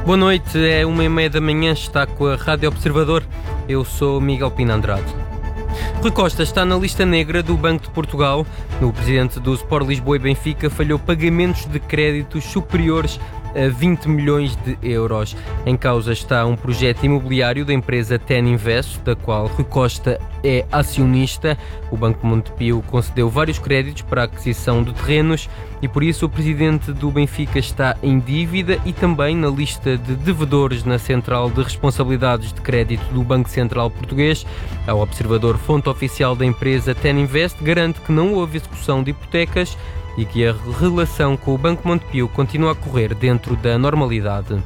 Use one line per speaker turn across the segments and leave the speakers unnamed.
Boa noite, é 1h30 da manhã, está com a Rádio Observador. Eu sou Miguel Pina Andrade. Rui Costa está na lista negra do Banco de Portugal. O presidente do Sport Lisboa e Benfica falhou pagamentos de créditos superiores a 20 milhões de euros. Em causa está um projeto imobiliário da empresa TEN Invest, da qual Rui Costa é acionista. O Banco Montepio concedeu vários créditos para a aquisição de terrenos e por isso o presidente do Benfica está em dívida e também na lista de devedores na Central de Responsabilidades de Crédito do Banco Central Português. Ao observador, fonte oficial da empresa TEN Invest garante que não houve execução de hipotecas e que a relação com o Banco Montepio continua a correr dentro da normalidade.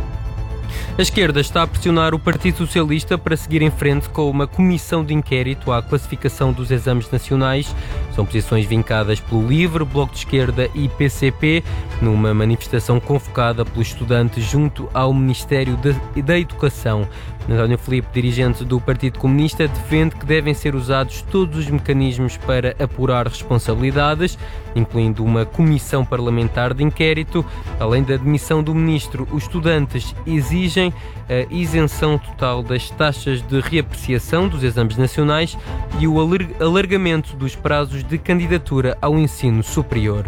A esquerda está a pressionar o Partido Socialista para seguir em frente com uma comissão de inquérito à classificação dos exames nacionais. São posições vincadas pelo LIVRE, Bloco de Esquerda e PCP, numa manifestação convocada pelos estudantes junto ao Ministério da Educação. António Filipe, dirigente do Partido Comunista, defende que devem ser usados todos os mecanismos para apurar responsabilidades, incluindo uma comissão parlamentar de inquérito. Além da demissão do ministro, os estudantes exigem a isenção total das taxas de reapreciação dos exames nacionais e o alargamento dos prazos de candidatura ao ensino superior.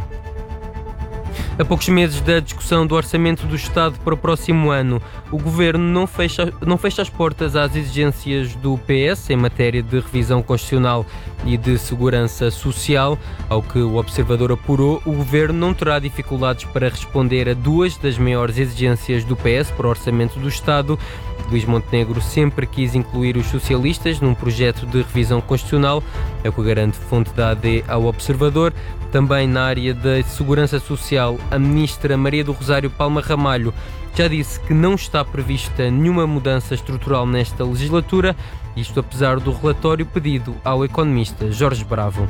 A poucos meses da discussão do Orçamento do Estado para o próximo ano, o Governo não fecha as portas às exigências do PS em matéria de revisão constitucional e de segurança social. Ao que o Observador apurou, o Governo não terá dificuldades para responder a duas das maiores exigências do PS para o Orçamento do Estado. Luís Montenegro sempre quis incluir os socialistas num projeto de revisão constitucional, é o que garante fonte da AD ao Observador. Também na área da segurança social, a ministra Maria do Rosário Palma Ramalho já disse que não está prevista nenhuma mudança estrutural nesta legislatura, isto apesar do relatório pedido ao economista Jorge Bravo.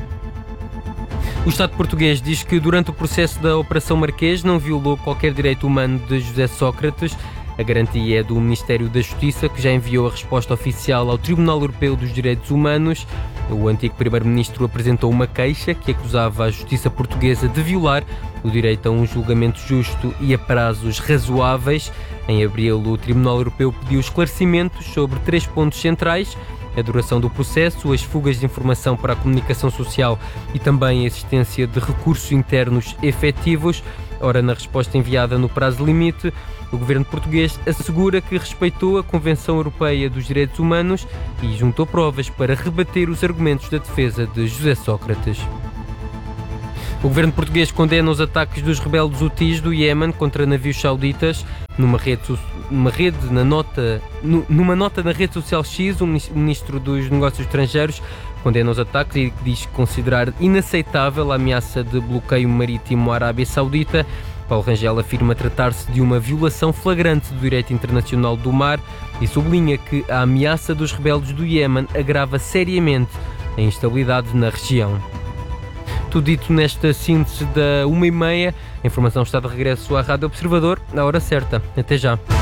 O Estado português diz que durante o processo da Operação Marquês não violou qualquer direito humano de José Sócrates. A garantia é do Ministério da Justiça, que já enviou a resposta oficial ao Tribunal Europeu dos Direitos Humanos. O antigo primeiro-ministro apresentou uma queixa que acusava a justiça portuguesa de violar o direito a um julgamento justo e a prazos razoáveis. Em abril, o Tribunal Europeu pediu esclarecimentos sobre 3 pontos centrais: a duração do processo, as fugas de informação para a comunicação social e também a existência de recursos internos efetivos. Ora, na resposta enviada no prazo limite, o governo português assegura que respeitou a Convenção Europeia dos Direitos Humanos e juntou provas para rebater os argumentos da defesa de José Sócrates. O governo português condena os ataques dos rebeldes Houthis do Iémen contra navios sauditas. Numa nota na rede social X, o ministro dos Negócios Estrangeiros condena os ataques e diz considerar inaceitável a ameaça de bloqueio marítimo à Arábia Saudita. Paulo Rangel afirma tratar-se de uma violação flagrante do direito internacional do mar e sublinha que a ameaça dos rebeldes do Iémen agrava seriamente a instabilidade na região. Tudo dito nesta síntese da 1h30. A informação está de regresso à Rádio Observador, na hora certa. Até já.